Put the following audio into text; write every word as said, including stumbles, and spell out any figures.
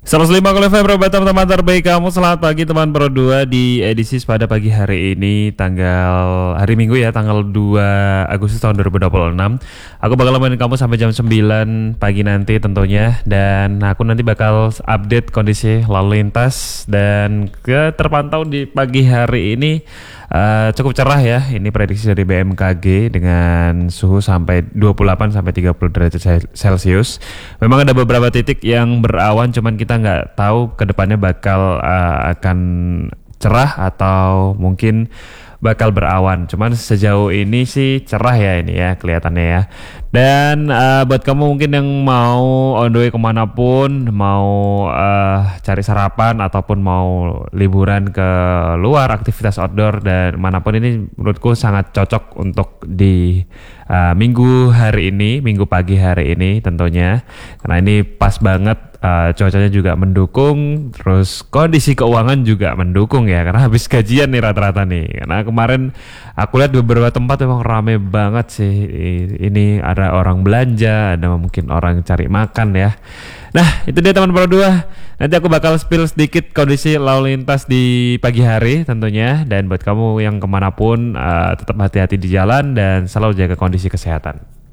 seratus lima Kali F M, teman-teman terbaik kamu. Selamat pagi teman Pro dua di edisi pada pagi hari ini, tanggal hari Minggu ya, tanggal dua Agustus tahun dua ribu dua puluh enam. Aku bakal nemenin kamu sampai jam sembilan pagi nanti tentunya, dan aku nanti bakal update kondisi lalu lintas dan ke terpantau di pagi hari ini uh, cukup cerah ya. Ini prediksi dari B M K G dengan suhu sampai dua puluh delapan sampai tiga puluh derajat Celcius. Memang ada beberapa titik yang berawan, cuman kita nggak tahu kedepannya bakal uh, akan cerah atau mungkin bakal berawan. Cuman sejauh ini sih cerah ya ini ya kelihatannya ya. Dan uh, buat kamu mungkin yang mau on the way kemanapun, mau uh, cari sarapan ataupun mau liburan ke luar, aktivitas outdoor dan manapun, ini menurutku sangat cocok untuk di uh, minggu hari ini, minggu pagi hari ini tentunya. Karena ini pas banget. Uh, cuacanya juga mendukung, terus kondisi keuangan juga mendukung ya, karena habis gajian nih rata-rata nih. Karena kemarin aku lihat beberapa tempat memang rame banget sih. Ini ada orang belanja, ada mungkin orang cari makan ya. Nah itu dia teman Pro dua. Nanti aku bakal spill sedikit kondisi lalu lintas di pagi hari tentunya. Dan buat kamu yang kemanapun, uh, tetap hati-hati di jalan dan selalu jaga kondisi kesehatan.